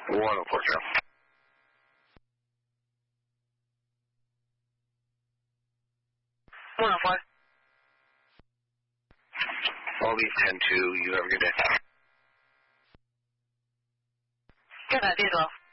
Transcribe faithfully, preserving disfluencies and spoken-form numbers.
one oh four zero. one oh four. All these ten two. You have a good day. Good night, be as well.